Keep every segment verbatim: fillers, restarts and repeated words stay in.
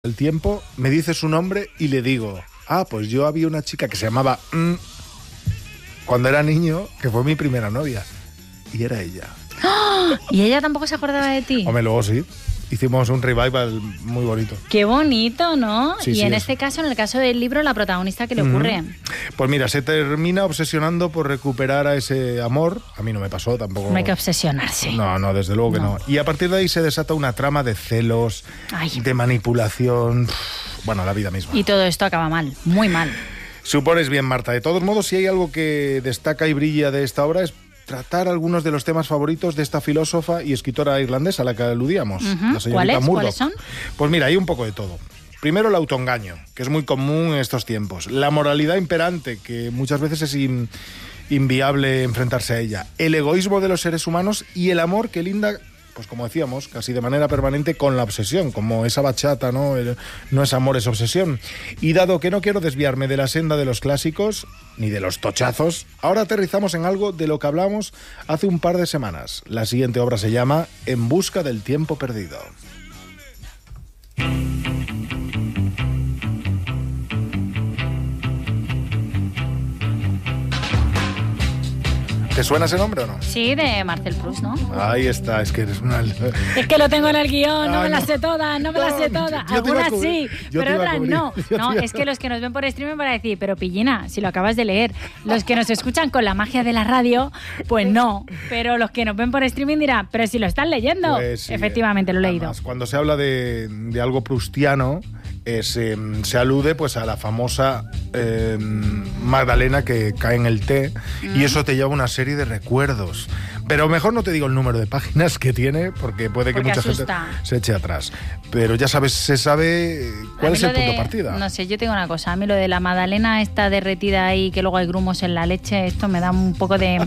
el tiempo, me dice su nombre y le digo, ah, pues yo había una chica que se llamaba mm, cuando era niño, que fue mi primera novia. Y era ella. ¡Oh! ¿Y ella tampoco se acordaba de ti? Hombre, luego sí. Hicimos un revival muy bonito. Qué bonito, ¿no? Sí, y sí, en es. este caso, en el caso del libro, la protagonista, ¿qué le ocurre? Mm. Pues mira, se termina obsesionando por recuperar a ese amor. A mí no me pasó tampoco. No hay que obsesionarse. No, no, desde luego que No. no. Y a partir de ahí se desata una trama de celos, Ay. de manipulación. Bueno, la vida misma. Y todo esto acaba mal, muy mal. Supones bien, Marta. De todos modos, si hay algo que destaca y brilla de esta obra es tratar algunos de los temas favoritos de esta filósofa y escritora irlandesa a la que aludíamos, Uh-huh. la señorita ¿Cuáles? Murdoch. ¿Cuáles son? Pues mira, hay un poco de todo. Primero, el autoengaño, que es muy común en estos tiempos. La moralidad imperante, que muchas veces es in- inviable enfrentarse a ella. El egoísmo de los seres humanos y el amor que linda, pues como decíamos, casi de manera permanente con la obsesión, como esa bachata, ¿no? El- no es amor, es obsesión. Y dado que no quiero desviarme de la senda de los clásicos, ni de los tochazos, ahora aterrizamos en algo de lo que hablamos hace un par de semanas. La siguiente obra se llama En busca del tiempo perdido. ¿Te suena ese nombre o no? Sí, de Marcel Proust, ¿no? Ahí está, es que eres una... Es que lo tengo en el guión, no Ah, me las no. sé todas, no me No, las sé todas. yo te iba a Algunas cubrir, sí, yo te pero iba a otras cubrir, no. yo te No, iba a- es que los que nos ven por streaming van a decir, pero Pillina, si lo acabas de leer. Los que nos escuchan con la magia de la radio, pues no. Pero los que nos ven por streaming dirán, pero si lo están leyendo. Pues sí, Efectivamente, lo he leído. además, cuando se habla de, de algo prustiano, eh, se, se alude pues a la famosa eh, Magdalena que cae en el té y eso te lleva a una serie de recuerdos. Pero mejor no te digo el número de páginas que tiene porque puede que Porque mucha asusta. gente se eche atrás. Pero ya sabes, se sabe A cuál mí es lo el punto de- de partida. No sé, yo tengo una cosa. A mí lo de la magdalena esta derretida ahí, que luego hay grumos en la leche, esto me da un poco de...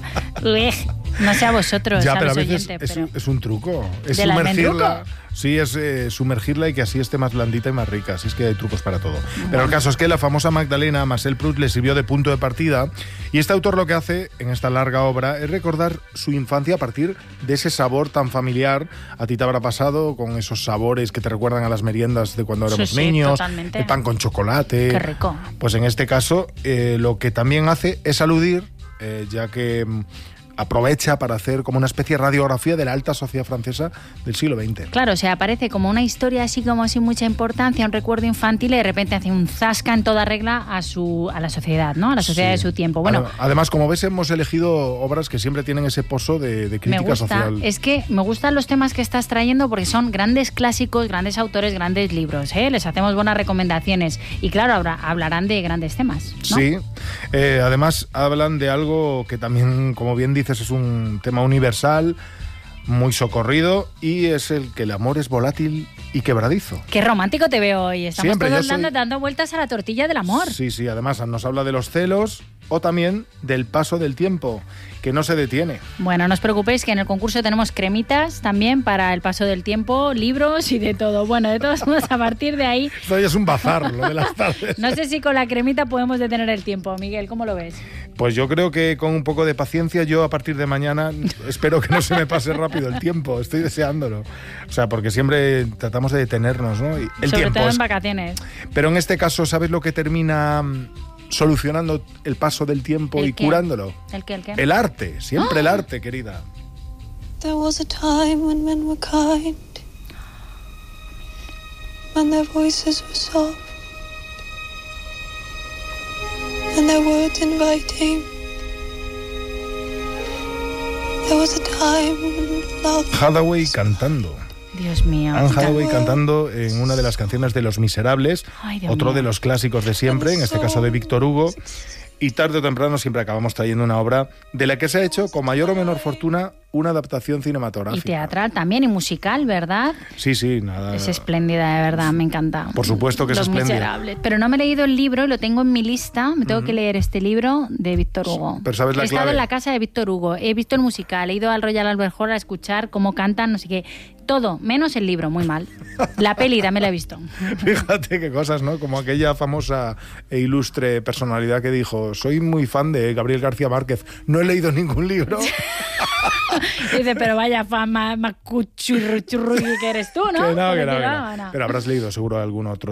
No sé a vosotros, Ya, a pero a los veces oyentes, es, pero... es un truco. Es ¿Del sumergirla. almendruco? Sí, es eh, sumergirla y que así esté más blandita y más rica. Así es que hay trucos para todo. Pero el caso es que la famosa Magdalena, Marcel Proust, le sirvió de punto de partida. Y este autor lo que hace en esta larga obra es recordar su infancia a partir de ese sabor tan familiar. A ti te habrá pasado con esos sabores que te recuerdan a las meriendas de cuando éramos Sí, sí, niños. totalmente. El pan con chocolate. Qué rico. Pues en este caso, eh, lo que también hace es aludir, eh, ya que mm, aprovecha para hacer como una especie de radiografía de la alta sociedad francesa del siglo veinte. Claro, o sea, aparece como una historia así como sin mucha importancia, un recuerdo infantil y de repente hace un zasca en toda regla a su a la sociedad, ¿no? A la sociedad Sí. de su tiempo. Bueno, Además, como ves, hemos elegido obras que siempre tienen ese pozo de, de me crítica gusta, social. es que me gustan los temas que estás trayendo porque son grandes clásicos, grandes autores, grandes libros, ¿eh? Les hacemos buenas recomendaciones y claro, habla- hablarán de grandes temas, ¿no? Sí, eh, además hablan de algo que también, como bien dices, es un tema universal, muy socorrido, y es el que el amor es volátil y quebradizo. Qué romántico te veo hoy. Estamos Siempre, todos yo soy- dando, dando vueltas a la tortilla del amor. Sí, sí, además nos habla de los celos o también del paso del tiempo, que no se detiene. Bueno, no os preocupéis que en el concurso tenemos cremitas también para el paso del tiempo, libros y de todo. Bueno, de todos modos, a partir de ahí, Esto ya es un bazar, lo de las tardes. no sé si con la cremita podemos detener el tiempo. Miguel, ¿cómo lo ves? Pues yo creo que con un poco de paciencia, yo a partir de mañana espero que no se me pase rápido el tiempo. Estoy deseándolo. O sea, porque siempre tratamos de detenernos, ¿no? Y el Sobre tiempo. todo es- en vacaciones. Pero en este caso, ¿sabes lo que termina mm, solucionando el paso del tiempo ¿El y qué? curándolo? ¿El qué, el qué? El arte, siempre el arte, querida. There was a time when men were kind, when their voices were soft, and their words inviting. There was a time when love Hathaway cantando. Dios mío. Anne Hathaway cantando en una de las canciones de Los Miserables, Ay, Dios otro mío. de los clásicos de siempre, en este caso de Víctor Hugo. Y tarde o temprano siempre acabamos trayendo una obra de la que se ha hecho, con mayor o menor fortuna, una adaptación Y cinematográfica. teatral también, y musical, ¿verdad? Sí, sí, nada. Es espléndida, de verdad, me encanta. Por supuesto que es Los espléndida. Miserables. Pero no me he leído el libro y lo tengo en mi lista. Me tengo que leer este libro de Víctor Hugo. Pero ¿sabes la he estado clave? en la casa de Víctor Hugo, he visto el musical, he ido al Royal Albert Hall a escuchar cómo cantan, no sé qué. Todo, menos el libro, muy mal. La peli también la he visto. Fíjate qué cosas, ¿no? Como aquella famosa e ilustre personalidad que dijo: soy muy fan de Gabriel García Márquez, no he leído ningún libro. Y dice, pero vaya fan más, más cuchurru, churru que eres tú, ¿no? Que no, que no, Pero que no. no. Pero habrás leído seguro algún otro